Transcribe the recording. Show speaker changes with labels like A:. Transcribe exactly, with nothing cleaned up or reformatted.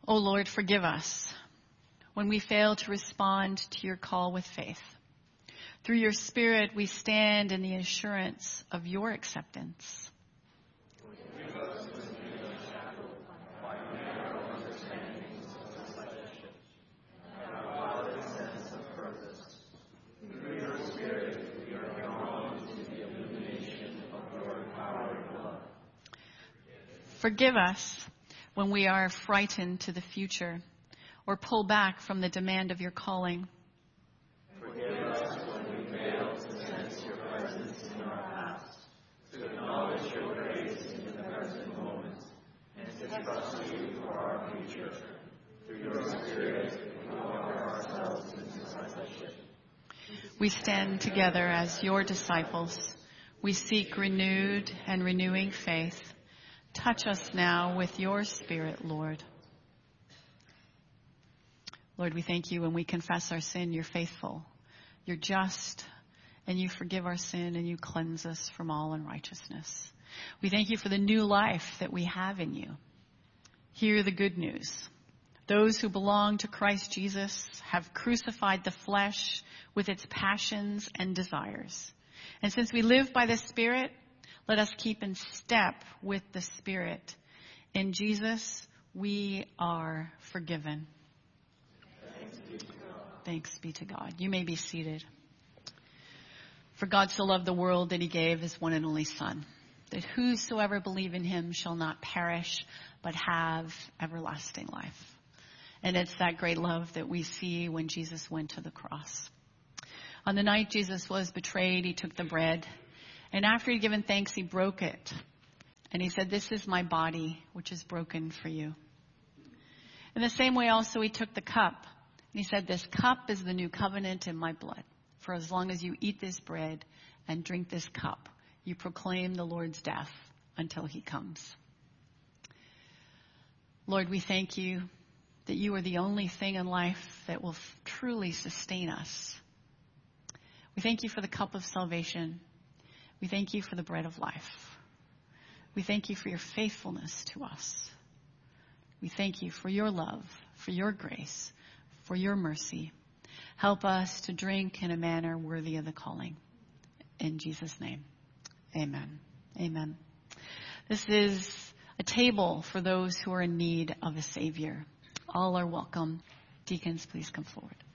A: O Lord, forgive us when we fail to respond to your call with faith. Through your Spirit, we stand in the assurance of your acceptance.
B: Forgive us when we are shackled by narrow understandings of flesh, and our wildest sense of purpose. Through your Spirit, we are drawn to the illumination of your empowering love.
A: Forgive us when we are frightened to the future or pull back from the demand of your calling.
B: Forgive us when we fail to sense your presence in our past, to acknowledge your grace in the present moment, and to trust you for our future. Through your Spirit, we offer ourselves in discipleship.
A: We stand together as your disciples. We seek renewed and renewing faith. Touch us now with your Spirit, Lord. Lord, we thank you when we confess our sin. You're faithful. You're just, and you forgive our sin, and you cleanse us from all unrighteousness. We thank you for the new life that we have in you. Hear the good news. Those who belong to Christ Jesus have crucified the flesh with its passions and desires. And since we live by the Spirit, let us keep in step with the Spirit. In Jesus, we are forgiven.
B: Thanks be to God.
A: Thanks be to God. You may be seated. For God so loved the world that he gave his one and only Son, that whosoever believe in him shall not perish, but have everlasting life. And it's that great love that we see when Jesus went to the cross. On the night Jesus was betrayed, he took the bread. And after he'd given thanks, he broke it. And he said, "This is my body, which is broken for you." In the same way also he took the cup. And he said, "This cup is the new covenant in my blood. For as long as you eat this bread and drink this cup, you proclaim the Lord's death until he comes." Lord, we thank you that you are the only thing in life that will f- truly sustain us. We thank you for the cup of salvation. We thank you for the bread of life. We thank you for your faithfulness to us. We thank you for your love, for your grace, for your mercy. Help us to drink in a manner worthy of the calling. In Jesus' name, amen. Amen. This is a table for those who are in need of a Savior. All are welcome. Deacons, please come forward.